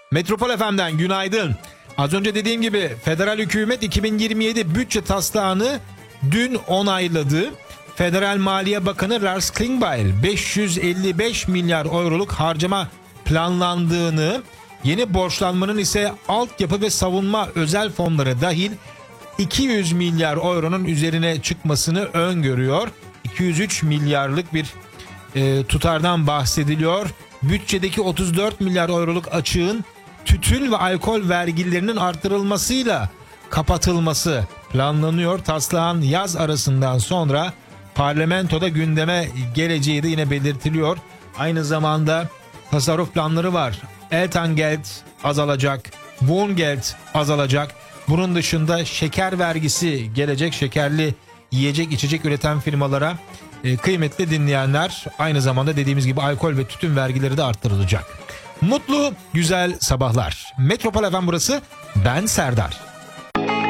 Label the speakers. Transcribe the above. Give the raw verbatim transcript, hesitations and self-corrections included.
Speaker 1: Metropol F M'den günaydın. Az önce dediğim gibi federal hükümet iki bin yirmi yedi bütçe taslağını dün onayladı. Federal Maliye Bakanı Lars Klingbeil beş yüz elli beş milyar euroluk harcama planlandığını, yeni borçlanmanın ise altyapı ve savunma özel fonları dahil iki yüz milyar euronun üzerine çıkmasını öngörüyor. iki yüz üç milyarlık bir e, tutardan bahsediliyor. Bütçedeki otuz dört milyar euroluk açığın tütün ve alkol vergilerinin artırılmasıyla kapatılması planlanıyor. Taslağın yaz arasından sonra parlamentoda gündeme geleceği de yine belirtiliyor. Aynı zamanda tasarruf planları var. Eltangeld azalacak, Wohngeld azalacak. Bunun dışında şeker vergisi gelecek. Şekerli yiyecek içecek üreten firmalara e, kıymetli dinleyenler, aynı zamanda dediğimiz gibi alkol ve tütün vergileri de arttırılacak. Mutlu, güzel sabahlar. Metropol F M burası. Ben Serdar.